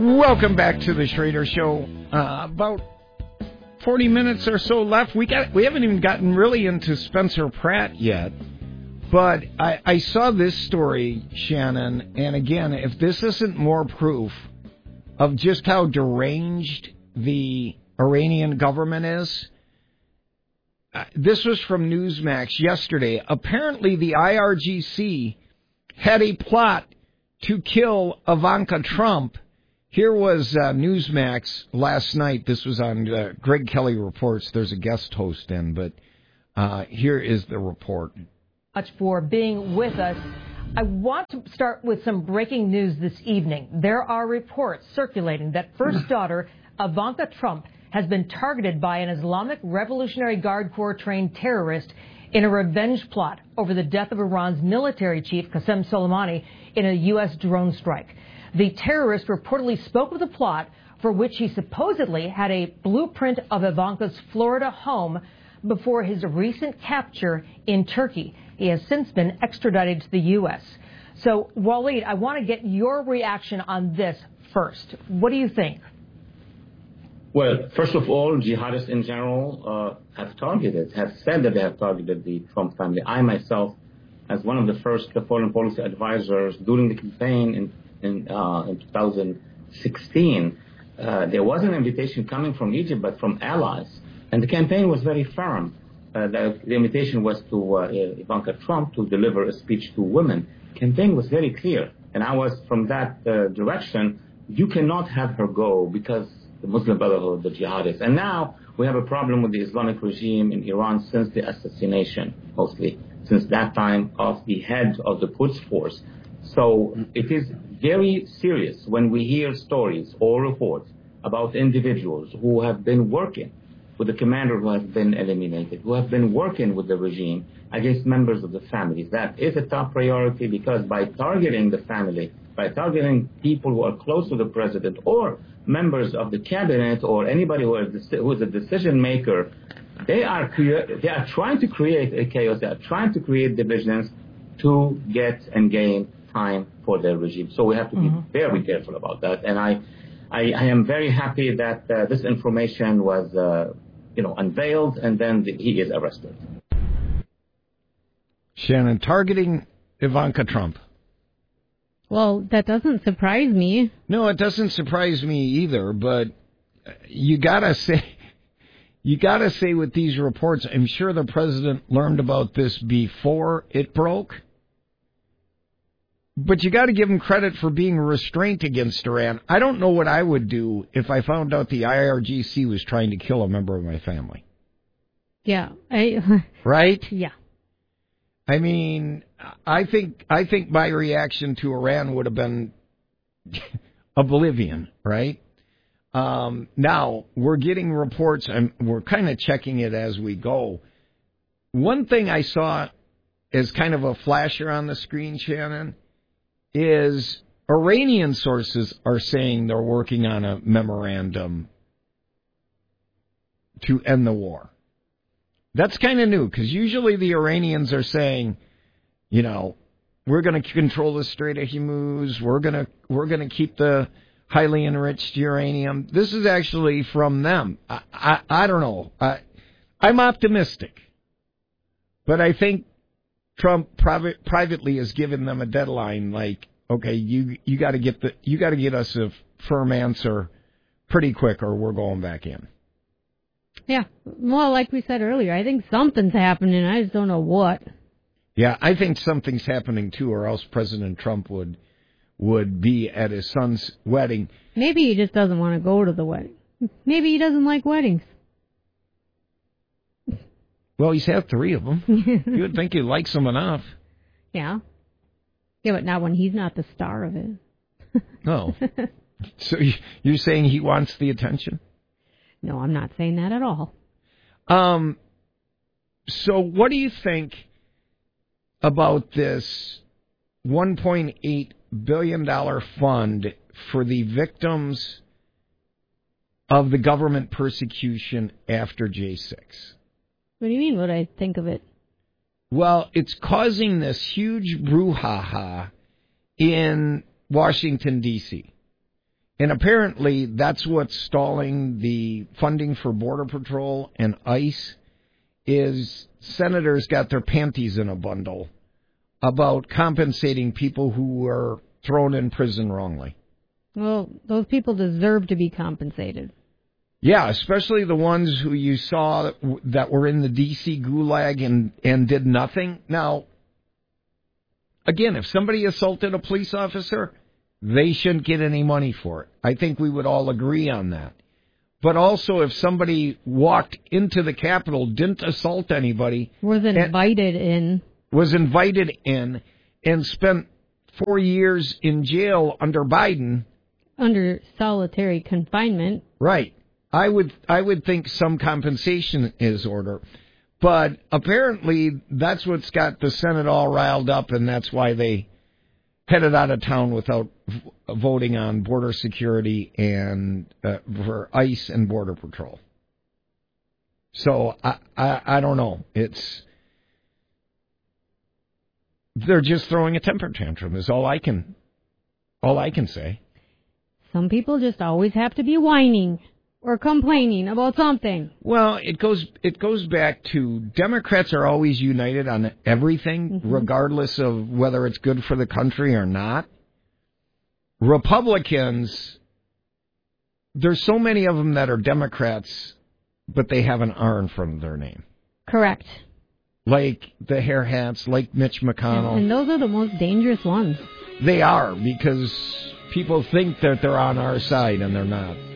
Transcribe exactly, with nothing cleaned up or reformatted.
Welcome back to the Schrader Show. Uh, about forty minutes or so left. We got we haven't even gotten really into Spencer Pratt yet. But I, I saw this story, Shannon, and again, if this isn't more proof of just how deranged the Iranian government is, uh, this was from Newsmax yesterday. Apparently, the I R G C had a plot to kill Ivanka Trump. Here was uh, Newsmax last night. This was on uh, Greg Kelly Reports. There's a guest host in, but uh, here is the report. Much for being with us. I want to start with some breaking news this evening. There are reports circulating that first daughter Ivanka Trump has been targeted by an Islamic Revolutionary Guard Corps trained terrorist in a revenge plot over the death of Iran's military chief Qasem Soleimani in a U S drone strike. The terrorist reportedly spoke of the plot, for which he supposedly had a blueprint of Ivanka's Florida home before his recent capture in Turkey. He has since been extradited to the U S. So, Waleed, I want to get your reaction on this first. What do you think? Well, first of all, jihadists in general uh, have targeted, have said that they have targeted the Trump family. I myself, as one of the first foreign policy advisors during the campaign in in, uh, in two thousand sixteen, uh, there was an invitation coming from Egypt, but from allies, and the campaign was very firm. Uh, the, the invitation was to uh, Ivanka Trump to deliver a speech to women. The campaign was very clear, and I was from that uh, direction. You cannot have her go because the Muslim Brotherhood, the jihadists. And now we have a problem with the Islamic regime in Iran since the assassination, mostly since that time, of the head of the Quds Force. So it is very serious when we hear stories or reports about individuals who have been working with the commander who has been eliminated, who have been working with the regime against members of the families. That is a top priority, because by targeting the family, by targeting people who are close to the president or members of the cabinet or anybody who is, who is a decision maker, they are crea- they are trying to create a chaos. They are trying to create divisions to get and gain time for their regime. So we have to be mm-hmm. very careful about that. And I, I, I am very happy that uh, this information was, uh, you know, unveiled, and then the, he is arrested. Shannon, targeting Ivanka Trump. Well, that doesn't surprise me. No, it doesn't surprise me either, but you gotta say, you gotta say with these reports, I'm sure the president learned about this before it broke, but you gotta give him credit for being restrained against Iran. I don't know what I would do if I found out the I R G C was trying to kill a member of my family. Yeah. I, right? Yeah. I mean, I think I think my reaction to Iran would have been oblivion, right? Um, now, we're getting reports, and we're kind of checking it as we go. One thing I saw as kind of a flasher on the screen, Shannon, is Iranian sources are saying they're working on a memorandum to end the war. That's kind of new, because usually the Iranians are saying, you know, we're going to control the Strait of Hormuz, we're going to we're going to keep the highly enriched uranium. This is actually from them. I I, I don't know. I, I'm optimistic, but I think Trump private, privately has given them a deadline. Like, okay, you you got to get the you got to get us a firm answer pretty quick, or we're going back in. Yeah. Well, like we said earlier, I think something's happening. I just don't know what. Yeah, I think something's happening, too, or else President Trump would would be at his son's wedding. Maybe he just doesn't want to go to the wedding. Maybe he doesn't like weddings. Well, he's had three of them. You would think he likes them enough. Yeah. Yeah, but not when he's not the star of it. No. So you're saying he wants the attention? No, I'm not saying that at all. Um. So what do you think about this one point eight billion dollars fund for the victims of the government persecution after J six? What do you mean, what I think of it? Well, it's causing this huge brouhaha in Washington, D C And apparently that's what's stalling the funding for Border Patrol and ICE is senators got their panties in a bundle about compensating people who were thrown in prison wrongly. Well, those people deserve to be compensated. Yeah, especially the ones who you saw that were in the D C gulag and, and did nothing. Now, again, if somebody assaulted a police officer, they shouldn't get any money for it. I think we would all agree on that. But also, if somebody walked into the Capitol, didn't assault anybody, was invited in, was invited in, and spent four years in jail under Biden, under solitary confinement, right? I would I would think some compensation is order, but apparently that's what's got the Senate all riled up, and that's why they headed out of town without v- voting on border security and uh, for ICE and Border Patrol. So I, I I don't know. It's they're just throwing a temper tantrum. Is all I can all I can say. Some people just always have to be whining or complaining about something. Well, it goes it goes back to Democrats are always united on everything, mm-hmm. regardless of whether it's good for the country or not. Republicans, there's so many of them that are Democrats, but they have an R in front of their name. Correct. Like the hair hats, like Mitch McConnell. And those are the most dangerous ones. They are, because people think that they're on our side, and they're not.